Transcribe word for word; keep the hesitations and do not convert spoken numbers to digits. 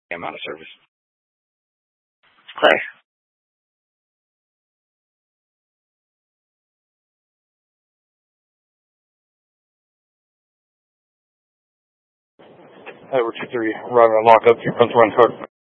I'm out of service. Clay. Edward two three, arriving on lockup, two front one truck.